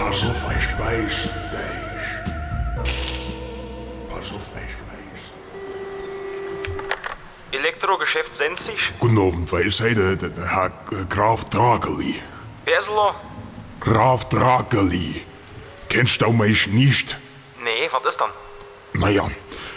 Pass auf, ich beiß dich. Pass auf, ich beiß. Elektrogeschäft Senzig? Guten Abend, wer ist heute der Herr Graf Drageli? Wer ist da? Graf Drageli. Kennst du mich nicht? Nee, was ist dann? Naja,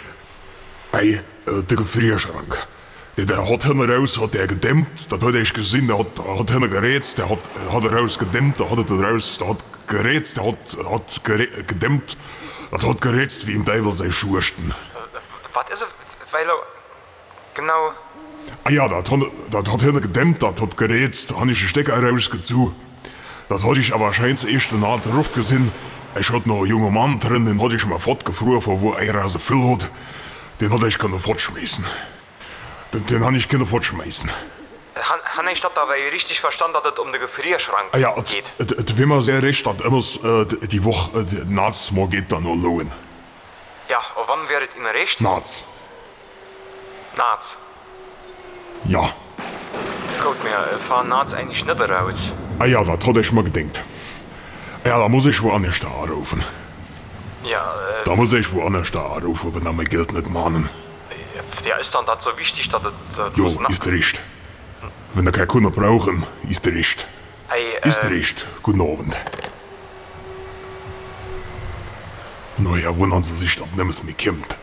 der Gefrierschrank. Der hat hinten raus, hat der gedämmt, das hat ich gesehen, der hat hinten gerätzt, der hat raus gedämmt, der hat raus, der hat gerätzt, der hat gedämmt, das hat gerätzt wie im Teufel sei Schursten. Was ist es? Weil er... Genau... Ah ja, das hat hinten gedämmt, das hat gerätzt, da hab ich den Stecker rausgezogen. Das hatte ich aber wahrscheinlich erst in der drauf gesehen. Ich hatte noch einen jungen Mann drin, den hatte ich mal fortgefroren, von wo er so viel hat. Den hatte ich können fortschmeißen. Den habe ich können fortschmeißen. Han ich das aber richtig verstanden, dass es um den Gefrierschrank Ah ja, geht? wenn man sehr recht hat, immer die Woche, nachts mal geht dann noch lohnen. Ja, und wann wäre es Ihnen recht? Nachts. Nachts. Ja. Gut, mir fahren nachts eigentlich nicht raus. Ah ja, das hatte ich mal gedacht. Ja, da muss ich woanders da anrufen. Ja, Da muss ich woanders da anrufen, wenn er mein Geld nicht mahnen. ja, ist dann das so wichtig, dass es... Jo, ist recht. Wenn er keine Kunden brauchen, ist recht. Hey, Ist recht. Guten Abend. Naja, wundern Sie sich, dass nichts mehr kommt.